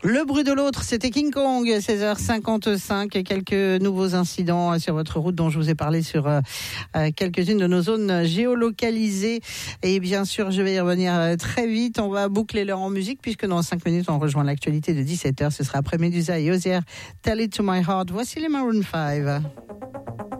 Le bruit de l'autre, c'était King Kong, 16h55, et quelques nouveaux incidents sur votre route dont je vous ai parlé sur quelques-unes de nos zones géolocalisées. Et bien sûr, je vais y revenir très vite. On va boucler l'heure en musique puisque dans 5 minutes, on rejoint l'actualité de 17h. Ce sera après Medusa et Osier. Tell It To My Heart. Voici les Maroon 5.